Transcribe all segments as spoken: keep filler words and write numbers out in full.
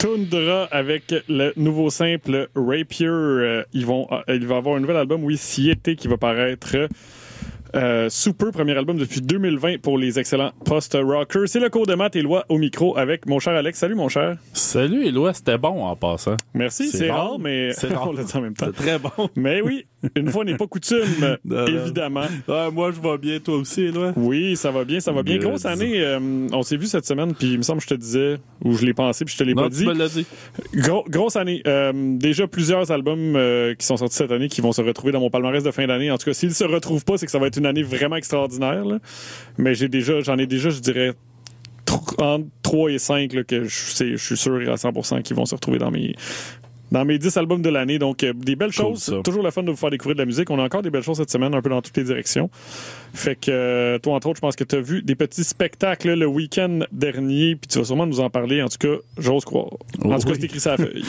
Tundra avec le nouveau simple Rapier. Euh, ils vont, euh, il va avoir un nouvel album, oui, Siete, qui va paraître euh, sous peu. Premier album depuis deux mille vingt pour les excellents post-rockers. C'est le cours de maths, Éloi, au micro avec mon cher Alex. Salut, mon cher. Salut, Éloi. C'était bon en passant. Merci. C'est, c'est rare, rare, mais c'est rare. On l'a dit en même temps. C'est très bon. Mais oui, une fois n'est pas coutume, non, évidemment. Ouais, moi, je vais bien. Toi aussi, Éloi? Oui, ça va bien, ça va bien. Good. Grosse année. Euh, on s'est vu cette semaine, puis il me semble que je te disais, ou je l'ai pensé, puis je te l'ai non, pas tu dit. me l'as dit. Gros, grosse année. Euh, déjà plusieurs albums euh, qui sont sortis cette année qui vont se retrouver dans mon palmarès de fin d'année. En tout cas, s'ils se retrouvent pas, c'est que ça va être une année vraiment extraordinaire. Là. Mais j'ai déjà, j'en ai déjà, je dirais, entre trois et cinq là, que je, je suis sûr à cent pour cent qu'ils vont se retrouver dans mes... Dans mes dix albums de l'année. Donc, euh, des belles cool, choses. Ça. Toujours le fun de vous faire découvrir de la musique. On a encore des belles choses cette semaine, un peu dans toutes les directions. Fait que, euh, toi, entre autres, je pense que tu as vu des petits spectacles là, le week-end dernier, puis tu vas sûrement nous en parler. En tout cas, j'ose croire. En oh, tout cas, oui. C'est écrit ça à la feuille.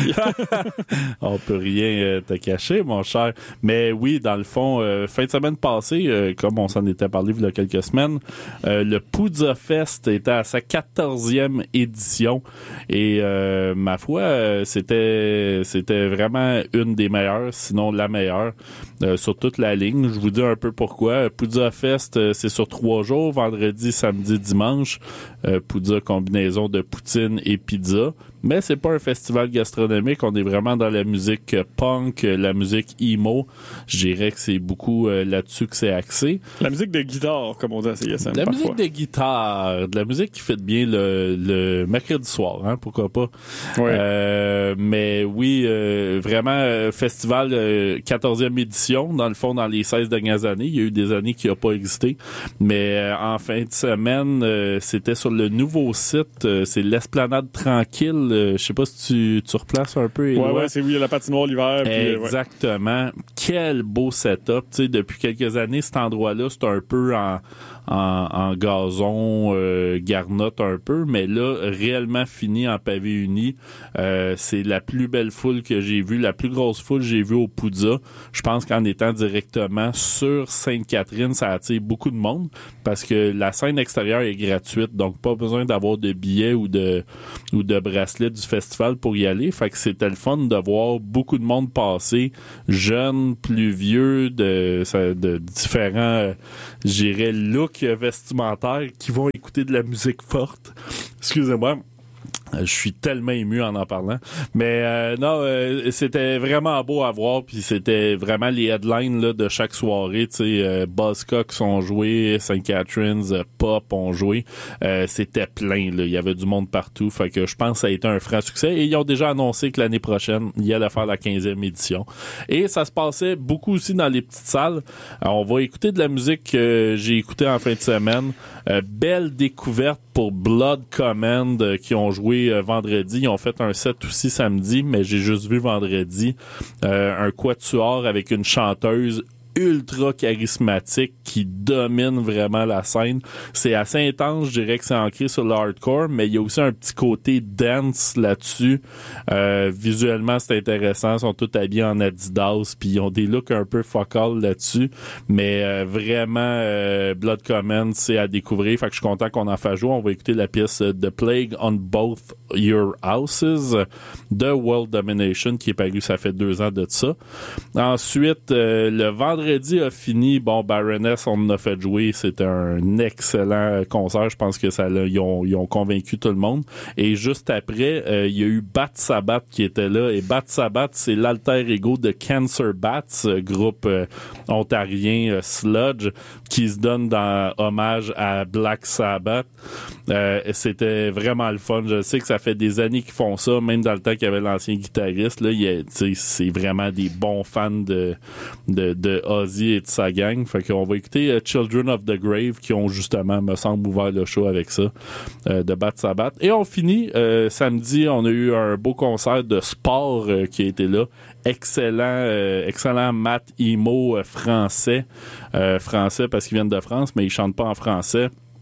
On peut rien euh, te cacher, mon cher. Mais oui, dans le fond, euh, fin de semaine passée, euh, comme on s'en était parlé il y a quelques semaines, euh, le Poudza Fest était à sa quatorzième édition. Et, euh, ma foi, euh, c'était... C'était vraiment une des meilleures, sinon la meilleure, euh, sur toute la ligne. Je vous dis un peu pourquoi. Poudza Fest, euh, c'est sur trois jours, vendredi, samedi, dimanche. Euh, Poudza, combinaison de poutine et pizza. Mais c'est pas un festival gastronomique. On est vraiment dans la musique punk, la musique emo. Je dirais que c'est beaucoup euh, là-dessus que c'est axé. La musique de guitare, comme on dit à C S M. La parfois. musique de guitare, de la musique qui fait bien le, le mercredi soir, hein, pourquoi pas. Ouais. Euh, mais oui, euh, vraiment euh, festival euh, quatorzième édition. Dans le fond, dans les seize dernières années, il y a eu des années qui n'ont pas existé. Mais euh, en fin de semaine, euh, c'était sur le nouveau site. Euh, c'est l'Esplanade Tranquille. Je sais pas si tu, tu replaces un peu. Ouais, ouais, c'est oui, il y a la patinoire l'hiver. Puis, exactement. Ouais. Quel beau setup. Tu sais, depuis quelques années, cet endroit-là, c'est un peu en, en, en gazon, euh, garnotte un peu, mais là, réellement fini en pavé uni. Euh, c'est la plus belle foule que j'ai vue, la plus grosse foule que j'ai vue au Poudza. Je pense qu'en étant directement sur Sainte-Catherine, ça attire beaucoup de monde parce que la scène extérieure est gratuite, donc pas besoin d'avoir de billets ou de, ou de bracelets du festival pour y aller. Fait que c'était le fun de voir beaucoup de monde passer, jeunes, plus vieux, de, de différents, euh, je dirais, looks vestimentaires qui vont écouter de la musique forte. Excusez-moi. Je suis tellement ému en en parlant. Mais euh, non, euh, c'était vraiment beau à voir. Puis c'était vraiment les headlines là, de chaque soirée. Tu sais, euh, Buzzcocks ont joué, Saint Catharines, euh, Pop ont joué. Euh, c'était plein. Là. Il y avait du monde partout. Fait que je pense que ça a été un franc succès. Et ils ont déjà annoncé que l'année prochaine, il y allait faire la quinzième édition. Et ça se passait beaucoup aussi dans les petites salles. Alors, on va écouter de la musique que j'ai écoutée en fin de semaine. Euh, belle découverte pour Blood Command euh, qui ont joué euh, vendredi. Ils ont fait un set aussi samedi, mais j'ai juste vu vendredi euh, un quatuor avec une chanteuse ultra charismatique qui domine vraiment la scène. C'est assez intense, je dirais que c'est ancré sur le hardcore, mais il y a aussi un petit côté dance là-dessus. Euh, visuellement, c'est intéressant. Ils sont tous habillés en Adidas, puis ils ont des looks un peu focal là-dessus. Mais euh, vraiment, euh, Blood Command, c'est à découvrir. Fait que je suis content qu'on en fasse jouer. On va écouter la pièce The Plague on Both Your Houses de World Domination, qui est paru, ça fait deux ans de ça. Ensuite, euh, le vendredi Vendredi a fini, bon, Baroness, on en a fait jouer, c'était un excellent concert, je pense que ça l'a, ils ont, ils ont convaincu tout le monde. Et juste après, euh, il y a eu Bat Sabbath qui était là, et Bat Sabbath, c'est l'alter ego de Cancer Bats, groupe euh, ontarien euh, sludge, qui se donne dans hommage à Black Sabbath. Euh, c'était vraiment le fun, je sais que ça fait des années qu'ils font ça, même dans le temps qu'il y avait l'ancien guitariste, là, il y a, c'est vraiment des bons fans de, de, de Ozzy et de sa gang. Fait qu'on va écouter uh, Children of the Grave qui ont justement, me semble, ouvert le show avec ça, euh, de Bat Sabbath. Et on finit, euh, samedi, on a eu un beau concert de sport euh, qui a été là. Excellent, euh, excellent math emo euh, français. Euh, français parce qu'ils viennent de France, mais ils chantent pas en français.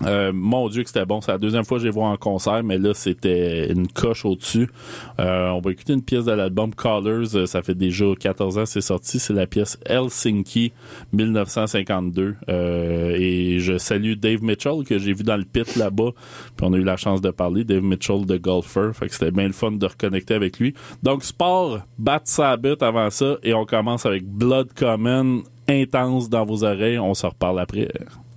Euh, mon Dieu que c'était bon. C'est la deuxième fois que je les vois en concert, mais là, c'était une coche au-dessus. Euh, on va écouter une pièce de l'album Colors. Ça fait déjà quatorze ans que c'est sorti. C'est la pièce Helsinki dix-neuf cent cinquante-deux. Euh, et je salue Dave Mitchell, que j'ai vu dans le pit là-bas. Puis on a eu la chance de parler. Dave Mitchell de golfer. Fait que c'était bien le fun de reconnecter avec lui. Donc, sport, Bad Sabbath avant ça. Et on commence avec Blood Common, intense dans vos oreilles. On se reparle après.